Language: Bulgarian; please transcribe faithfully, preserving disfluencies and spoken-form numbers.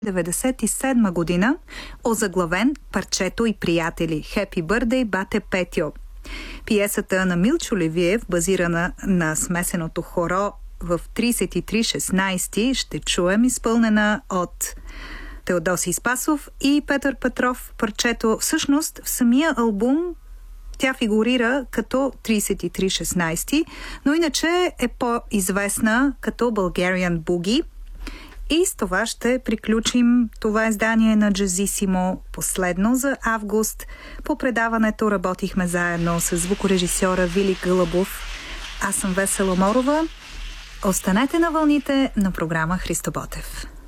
деветдесет и седма година, озаглавен "Парчето и приятели" Happy Birthday, бате Петьо. Пиесата на Милчо Левиев, базирана на смесеното хоро в тридесет и три шестнадесети, ще чуем изпълнена от Теодосий Спасов и Петър Петров. Парчето всъщност в самия албум тя фигурира като тридесет и три шестнадесети, но иначе е по-известна като Bulgarian Boogie. И с това ще приключим това издание на Джазисимо, последно за август. По предаването работихме заедно с звукорежисьора Вили Гълъбов. Аз съм Весела Морова. Останете на вълните на програма Христо Ботев.